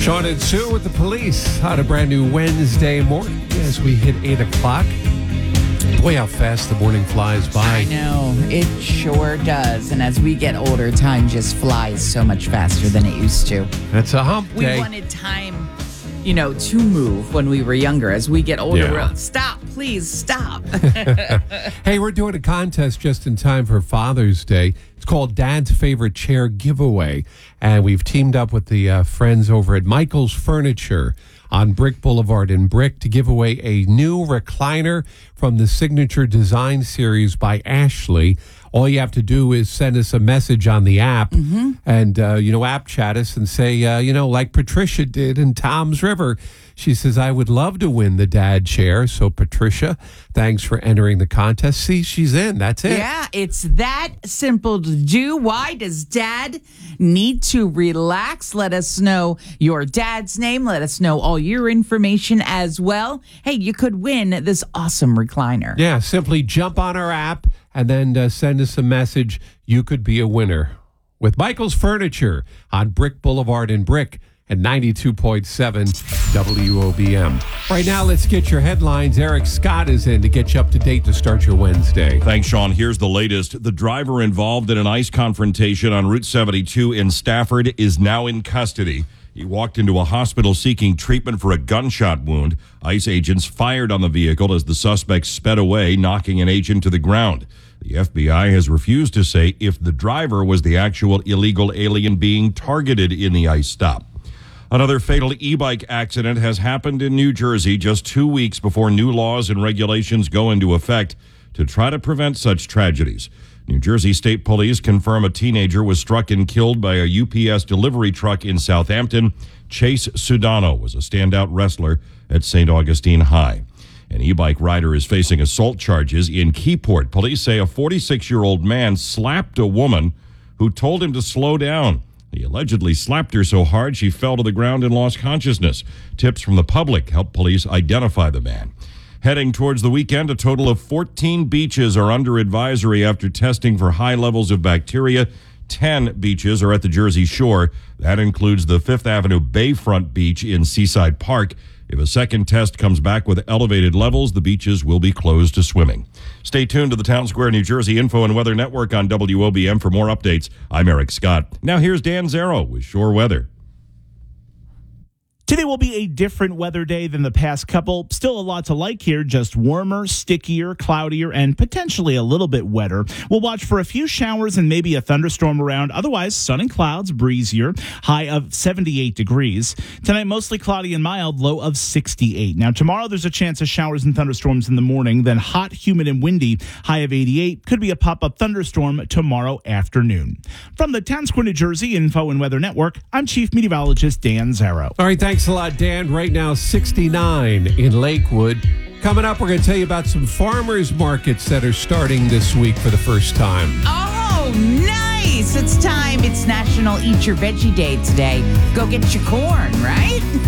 Sean and Sue with the police on a brand new Wednesday morning as we hit 8 o'clock. Boy, how fast the morning flies by. I know. It sure does. And as we get older, time just flies so much faster than it used to. It's a hump day. We wanted time, to move when we were younger. As we get older, we're stop, please stop. Hey, we're doing a contest just in time for Father's Day. It's called Dad's Favorite Chair Giveaway. And we've teamed up with the friends over at Michael's Furniture on Brick Boulevard in Brick to give away a new recliner from the Signature Design Series by Ashley. All you have to do is send us a message on the app and, app chat us and say, like Patricia did in Tom's River. She says, I would love to win the dad chair. So, Patricia, thanks for entering the contest. See, she's in. That's it. Yeah, it's that simple to do. Why does Dad need to relax? Let us know your dad's name. Let us know all your information as well. Hey, you could win this awesome recliner. Yeah, simply jump on our app and then send us a message. You could be a winner with Michael's Furniture on Brick Boulevard in Brick at 92.7 WOBM. Right now, let's get your headlines. Eric Scott is in to get you up to date to start your Wednesday. Thanks, Sean. Here's the latest. The driver involved in an ICE confrontation on Route 72 in Stafford is now in custody. He walked into a hospital seeking treatment for a gunshot wound. ICE agents fired on the vehicle as the suspect sped away, knocking an agent to the ground. The FBI has refused to say if the driver was the actual illegal alien being targeted in the ICE stop. Another fatal e-bike accident has happened in New Jersey just 2 weeks before new laws and regulations go into effect to try to prevent such tragedies. New Jersey State Police confirm a teenager was struck and killed by a UPS delivery truck in Southampton. Chase Sudano was a standout wrestler at St. Augustine High. An e-bike rider is facing assault charges in Keyport. Police say a 46-year-old man slapped a woman who told him to slow down. He allegedly slapped her so hard she fell to the ground and lost consciousness. Tips from the public help police identify the man. Heading towards the weekend, a total of 14 beaches are under advisory after testing for high levels of bacteria. 10 beaches are at the Jersey Shore. That includes the Fifth Avenue Bayfront Beach in Seaside Park. If a second test comes back with elevated levels, the beaches will be closed to swimming. Stay tuned to the Town Square, New Jersey Info and Weather Network on WOBM for more updates. I'm Eric Scott. Now here's Dan Zero with Shore Weather. Today will be a different weather day than the past couple. Still a lot to like here, just warmer, stickier, cloudier, and potentially a little bit wetter. We'll watch for a few showers and maybe a thunderstorm around. Otherwise, sun and clouds, breezier, high of 78 degrees. Tonight, mostly cloudy and mild, low of 68. Now, tomorrow, there's a chance of showers and thunderstorms in the morning, then hot, humid, and windy, high of 88. Could be a pop-up thunderstorm tomorrow afternoon. From the Town Square, New Jersey Info and Weather Network, I'm Chief Meteorologist Dan Zero. All right, thanks a lot, Dan. Right now, 69 in Lakewood. Coming up, we're going to tell you about some farmers markets that are starting this week for the first time. Oh, nice. It's time. It's National Eat Your Veggie Day today. Go get your corn, right?